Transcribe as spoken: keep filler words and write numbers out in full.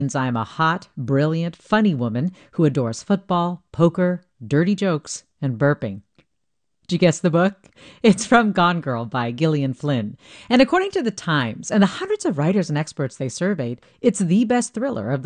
I'm a hot, brilliant, funny woman who adores football, poker, dirty jokes, and burping. Did you guess the book? It's from Gone Girl by Gillian Flynn. And according to The Times and the hundreds of writers and experts they surveyed, it's the best thriller of